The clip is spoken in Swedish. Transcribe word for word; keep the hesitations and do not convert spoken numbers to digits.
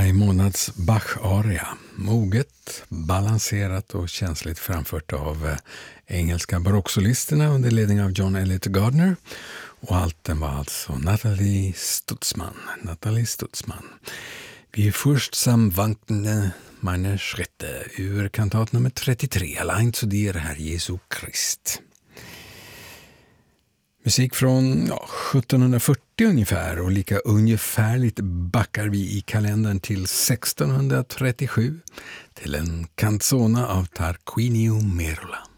Maj-månads Bach-aria. Moget, balanserat och känsligt framfört av eh, engelska barocksolisterna under ledning av John Elliott Gardner. Och allt den var alltså Nathalie Stutzmann. Nathalie Stutzmann. Vi är först samvankne meine Schritte ur kantat nummer trettiotre. Allein zu dir, Herr Jesu Christ. Musik från ja, sjuttonhundrafyrtio ungefär, och lika ungefärligt backar vi i kalendern till sextonhundratrettiosju till en canzona av Tarquinio Merola.